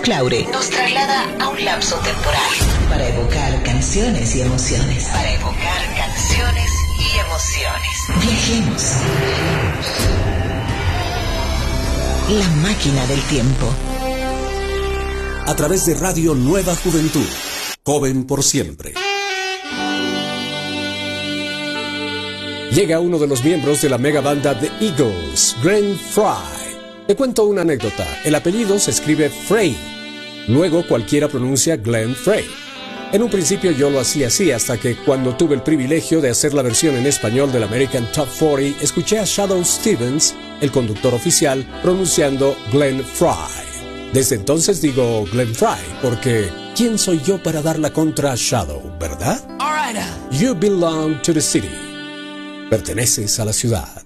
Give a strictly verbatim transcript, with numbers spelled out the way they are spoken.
Claure nos traslada a un lapso temporal para evocar canciones y emociones. Para evocar canciones y emociones. Viajemos. La máquina del tiempo. A través de Radio Nueva Juventud. Joven por siempre. Llega uno de los miembros de la mega banda The Eagles, Glenn Frey. Te cuento una anécdota. El apellido se escribe Frey. Luego cualquiera pronuncia Glenn Frey. En un principio yo lo hacía así hasta que cuando tuve el privilegio de hacer la versión en español del American Top cuarenta, escuché a Shadoe Stevens, el conductor oficial, pronunciando Glenn Frey. Desde entonces digo Glenn Frey porque ¿quién soy yo para dar la contra a Shadoe, verdad? All right. You belong to the city. Perteneces a la ciudad.